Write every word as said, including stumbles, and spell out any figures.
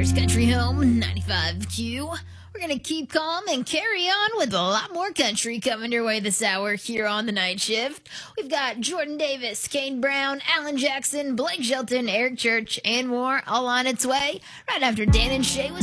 There's Country Home, ninety-five Q. We're going to keep calm and carry on with a lot more country coming your way this hour here on the night shift. We've got Jordan Davis, Kane Brown, Alan Jackson, Blake Shelton, Eric Church, and more all on its way right after Dan and Shay with